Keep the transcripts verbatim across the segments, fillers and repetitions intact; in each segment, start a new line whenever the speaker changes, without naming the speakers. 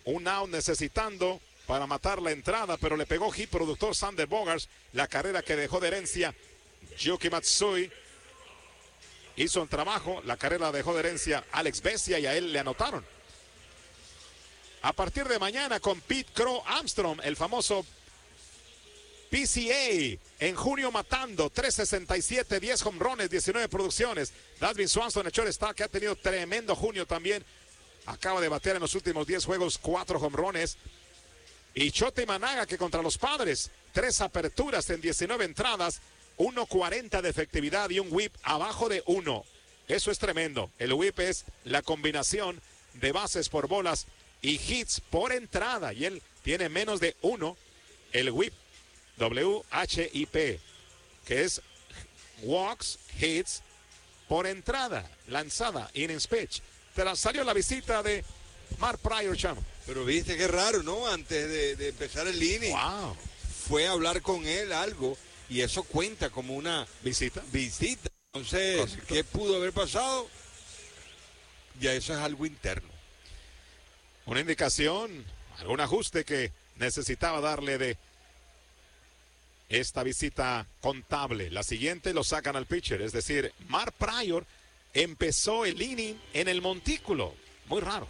un out necesitando para matar la entrada, pero le pegó hit productor Sander Bogaerts, la carrera que dejó de herencia Yuki Matsui. Hizo un trabajo, la carrera la dejó de herencia Alex Vesia y a él le anotaron. A partir de mañana con Pete Crow Armstrong, el famoso P C A, en junio matando, tres sesenta y siete, diez home runs, diecinueve producciones. Dansby Swanson, el shortstop, que ha tenido tremendo junio también. Acaba de batear en los últimos diez juegos, cuatro home runs. Y Shota Imanaga, que contra los Padres, tres aperturas en diecinueve entradas, uno cuarenta de efectividad y un whip abajo de uno. Eso es tremendo. El whip es la combinación de bases por bolas y hits por entrada. Y él tiene menos de uno. El whip, W H I P, que es walks, hits por entrada, lanzada, innings pitch. Tras salió la visita de Mark Prior, chamo.
Pero viste qué raro, ¿no? Antes de, de empezar el inning,
wow,
fue a hablar con él algo. Y eso cuenta como una
visita.
visita. Entonces, Correcto. ¿Qué pudo haber pasado? Ya eso es algo interno.
Una indicación, algún ajuste que necesitaba darle de esta visita contable. La siguiente lo sacan al pitcher, es decir, Mark Prior empezó el inning en el montículo. Muy raro.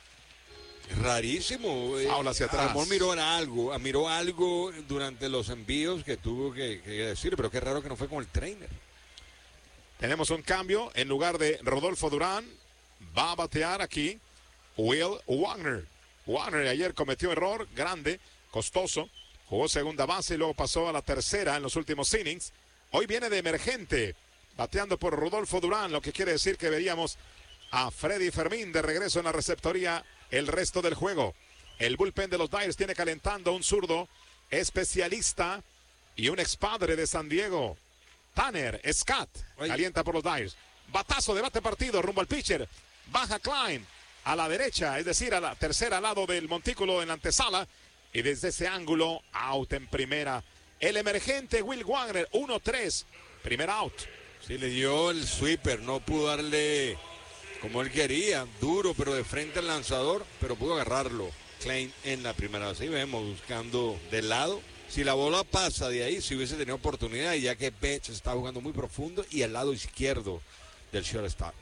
Rarísimo.
Habla hacia atrás.
Amor miró algo, miró algo durante los envíos que tuvo que, que decir, pero qué raro que no fue con el trainer.
Tenemos un cambio. En lugar de Rodolfo Durán, va a batear aquí Will Wagner. Wagner ayer cometió error grande, costoso. Jugó segunda base y luego pasó a la tercera en los últimos innings. Hoy viene de emergente, bateando por Rodolfo Durán, lo que quiere decir que veríamos a Freddy Fermín de regreso en la receptoría el resto del juego. El bullpen de los Dyers tiene calentando un zurdo especialista y un expadre de San Diego, Tanner Scott. Calienta por los Dyers. Batazo de bate partido rumbo al pitcher. Baja Klein a la derecha, es decir, a la tercera al lado del montículo en la antesala. Y desde ese ángulo, out en primera. El emergente Will Wagner, uno tres. Primer out.
Sí, le dio el sweeper, no pudo darle como él quería, duro, pero de frente al lanzador, pero pudo agarrarlo Klein en la primera. Así vemos, buscando del lado. Si la bola pasa de ahí, si hubiese tenido oportunidad, ya que Betts está jugando muy profundo y al lado izquierdo del shortstop.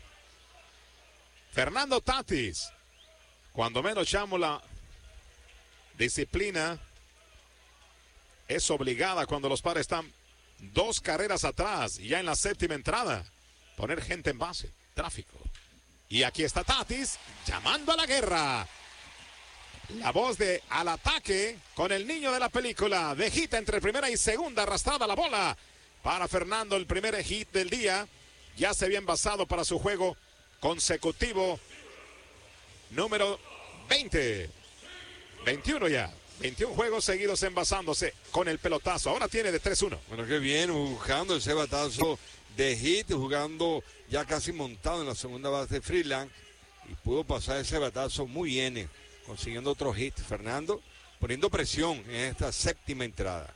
Fernando Tatis, cuando menos llamo la disciplina, es obligada cuando los Padres están dos carreras atrás, ya en la séptima entrada, poner gente en base, tráfico. Y aquí está Tatis llamando a la guerra. La voz de al ataque con el niño de la película. De hit entre primera y segunda, arrastrada la bola para Fernando, el primer hit del día. Ya se había envasado para su juego consecutivo número veinte. veintiuno ya. veintiún juegos seguidos envasándose con el pelotazo. Ahora tiene de tres uno.
Bueno, qué bien, buscando ese batazo de hit, jugando ya casi montado en la segunda base de Freeland. Y pudo pasar ese batazo muy bien, consiguiendo otro hit. Fernando poniendo presión en esta séptima entrada.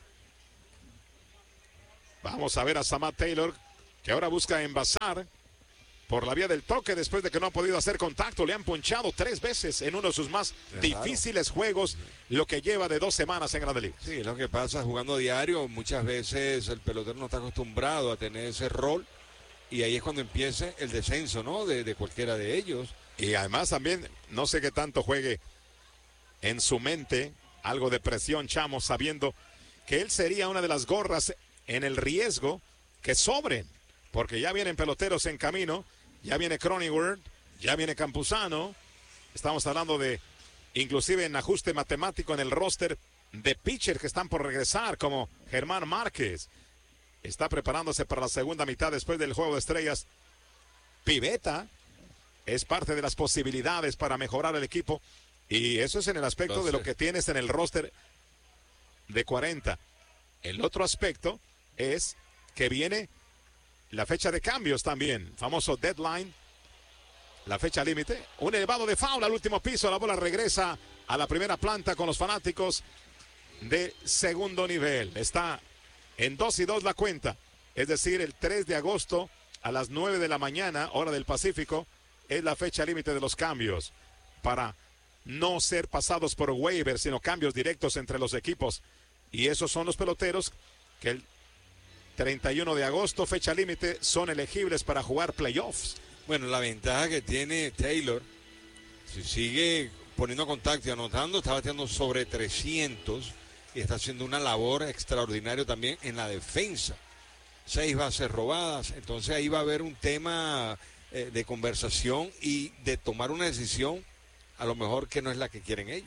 Vamos a ver a Samad Taylor, que ahora busca envasar por la vía del toque después de que no ha podido hacer contacto. Le han ponchado tres veces en uno de sus más es difíciles raro. juegos, lo que lleva de dos semanas en Grandes Ligas.
Sí, lo que pasa jugando diario, muchas veces el pelotero no está acostumbrado a tener ese rol y ahí es cuando empieza el descenso, ¿no? De, de cualquiera de ellos.
Y además también, no sé qué tanto juegue en su mente, algo de presión, Chamo, sabiendo que él sería una de las gorras en el riesgo que sobren, porque ya vienen peloteros en camino. Ya viene Cronenworth, ya viene Campuzano. Estamos hablando de, inclusive en ajuste matemático en el roster de pitchers que están por regresar, como Germán Márquez. Está preparándose para la segunda mitad después del juego de estrellas. Pivetta es parte de las posibilidades para mejorar el equipo. Y eso es en el aspecto Entonces, de lo que tienes en el roster de cuarenta. El otro aspecto es que viene la fecha de cambios también, famoso deadline, la fecha límite. Un elevado de foul al último piso, la bola regresa a la primera planta con los fanáticos de segundo nivel. Está en dos y dos la cuenta, es decir, el tres de agosto a las nueve de la mañana, hora del Pacífico, es la fecha límite de los cambios para no ser pasados por waivers, sino cambios directos entre los equipos. Y esos son los peloteros que el treinta y uno de agosto, fecha límite, son elegibles para jugar playoffs.
Bueno, la ventaja que tiene Taylor, si sigue poniendo contacto y anotando, está bateando sobre trescientos y está haciendo una labor extraordinaria también en la defensa. Seis bases robadas, entonces ahí va a haber un tema eh, de conversación y de tomar una decisión, a lo mejor que no es la que quieren ellos.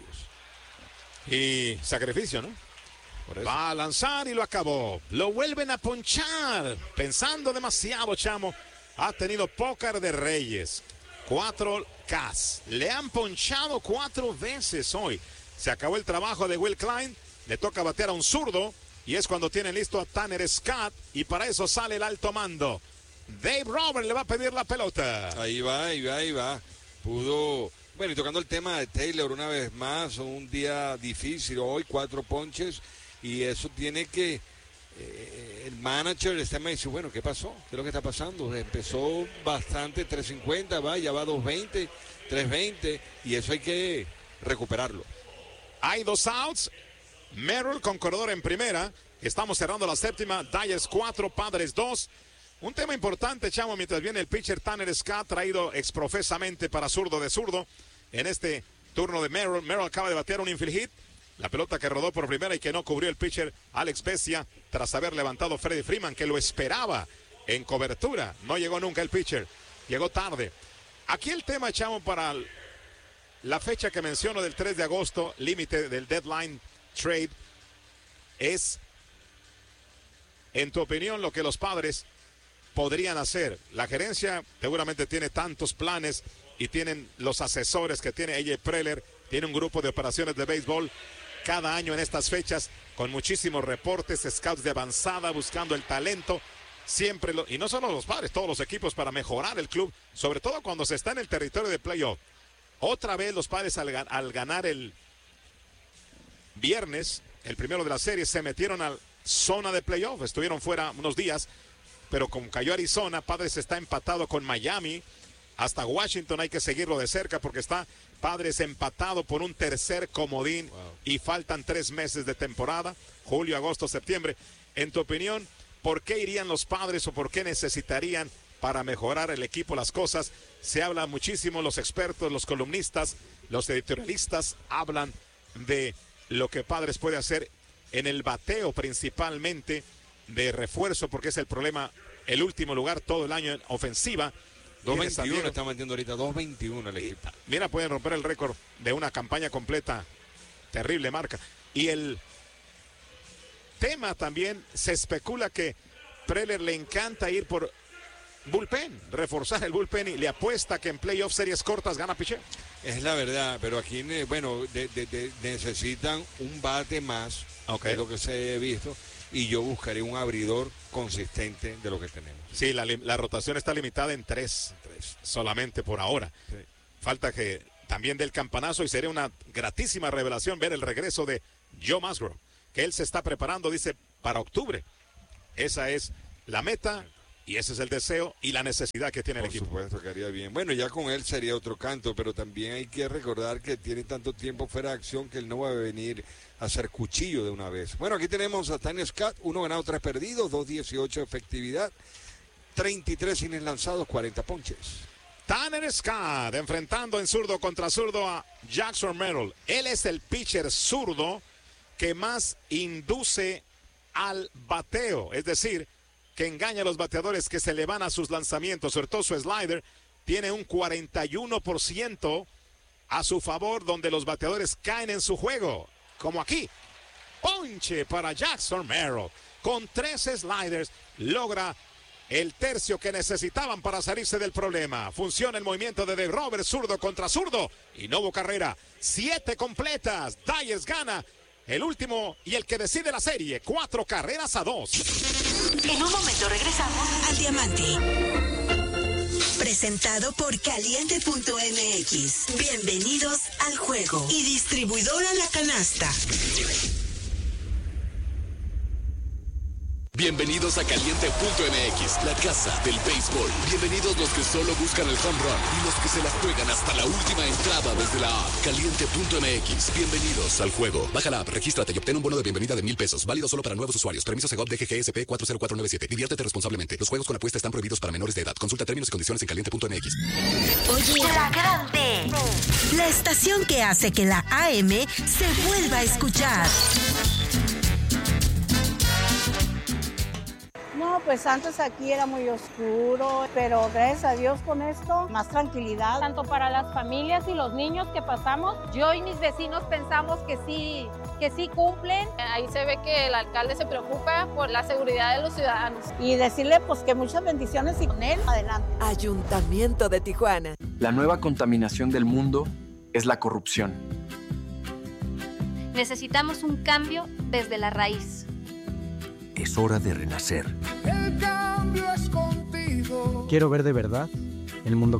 Y sacrificio, ¿no? Va a lanzar y lo acabó. Lo vuelven a ponchar. Pensando demasiado, chamo. Ha tenido póker de Reyes. Cuatro Ks. Le han ponchado cuatro veces hoy. Se acabó el trabajo de Will Klein. Le toca batear a un zurdo. Y es cuando tienen listo a Tanner Scott. Y para eso sale el alto mando. Dave Roberts le va a pedir la pelota.
Ahí va, ahí va, ahí va. Pudo... Bueno, y tocando el tema de Taylor una vez más. Un día difícil hoy. Cuatro ponches. Y eso tiene que, eh, el manager está me dice, bueno, ¿qué pasó? ¿Qué es lo que está pasando? Empezó bastante, tres cincuenta, va, ya va dos veinte, tres veinte, y eso hay que recuperarlo.
Hay dos outs, Merrill con corredor en primera, estamos cerrando la séptima, Dyers cuatro, Padres dos. Un tema importante, chamo, mientras viene el pitcher Tanner Scott, traído exprofesamente para zurdo de zurdo, en este turno de Merrill. Merrill acaba de batear un infield hit. La pelota que rodó por primera y que no cubrió el pitcher Alex Vesia tras haber levantado Freddie Freeman, que lo esperaba en cobertura. No llegó nunca el pitcher, llegó tarde. Aquí el tema, chamo, para la fecha que menciono del tres de agosto, límite del deadline trade, es, en tu opinión, lo que los Padres podrían hacer. La gerencia seguramente tiene tantos planes y tienen los asesores que tiene A J Preller, tiene un grupo de operaciones de béisbol cada año en estas fechas, con muchísimos reportes, scouts de avanzada, buscando el talento, siempre, lo, y no solo los Padres, todos los equipos para mejorar el club, sobre todo cuando se está en el territorio de playoff. Otra vez los Padres al, al ganar el viernes, el primero de la serie, se metieron a zona de playoff, estuvieron fuera unos días, pero como cayó Arizona, Padres está empatado con Miami, hasta Washington hay que seguirlo de cerca porque está Padres empatado por un tercer comodín. Wow. Y faltan tres meses de temporada, julio, agosto, septiembre. En tu opinión, ¿por qué irían los Padres o por qué necesitarían para mejorar el equipo las cosas? Se habla muchísimo, los expertos, los columnistas, los editorialistas hablan de lo que Padres puede hacer en el bateo principalmente de refuerzo, porque es el problema, el último lugar todo el año en ofensiva.
dos veintiuno está metiendo ahorita, dos veintiuno el equipo.
Mira, pueden romper el récord de una campaña completa. Terrible marca. Y el tema también, se especula que Preller le encanta ir por bullpen, reforzar el bullpen y le apuesta que en playoff series cortas gana pitcher.
Es la verdad, pero aquí, bueno, de, de, de, necesitan un bate más, okay, de lo que se ha visto. Y yo buscaré un abridor consistente de lo que tenemos.
Sí, la, la rotación está limitada en tres, tres solamente por ahora. Sí. Falta que también dé el campanazo y sería una gratísima revelación ver el regreso de Joe Musgrove, que él se está preparando, dice, para octubre. Esa es la meta y ese es el deseo y la necesidad que tiene el
por
equipo.
Por supuesto que haría bien. Bueno, ya con él sería otro canto, pero también hay que recordar que tiene tanto tiempo fuera de acción que él no va a venir a hacer cuchillo de una vez. Bueno, aquí tenemos a Tanner Scott, uno ganado, tres perdidos, dos dieciocho efectividad, treinta y tres innings lanzados, cuarenta ponches.
Tanner Scott enfrentando en zurdo contra zurdo a Jackson Merrill. Él es el pitcher zurdo que más induce al bateo, es decir, que engaña a los bateadores que se le van a sus lanzamientos, sobre todo su slider, tiene un cuarenta y uno por ciento a su favor, donde los bateadores caen en su juego, como aquí. Ponche para Jackson Merrill, con tres sliders, logra el tercio que necesitaban para salirse del problema. Funciona el movimiento de Dave Roberts, zurdo contra zurdo, y no hubo carrera. Siete completas, Dyers gana el último y el que decide la serie, cuatro carreras a dos.
En un momento regresamos al Diamante. Presentado por Caliente punto M X. Bienvenidos al juego. Y distribuidora La Canasta.
Bienvenidos a Caliente punto M X, la casa del béisbol. Bienvenidos los que solo buscan el home run y los que se la juegan hasta la última entrada desde la app. Caliente punto M X, bienvenidos al juego. Baja la app, regístrate y obtén un bono de bienvenida de mil pesos. Válido solo para nuevos usuarios. Permiso Segov D G G S P cuatro cero cuatro nueve siete. Diviértete responsablemente. Los juegos con apuesta están prohibidos para menores de edad. Consulta términos y condiciones en caliente punto M X.
Oye, la grande. La estación que hace que la A M se vuelva a escuchar.
No, pues antes aquí era muy oscuro, pero gracias a Dios con esto, más tranquilidad.
Tanto para las familias y los niños que pasamos, yo y mis vecinos pensamos que sí, que sí cumplen. Ahí se ve que el alcalde se preocupa por la seguridad de los ciudadanos.
Y decirle pues que muchas bendiciones y con él, adelante.
Ayuntamiento de Tijuana.
La nueva contaminación del mundo es la corrupción.
Necesitamos un cambio desde la raíz.
Es hora de renacer.
El cambio es contigo.
Quiero ver de verdad el mundo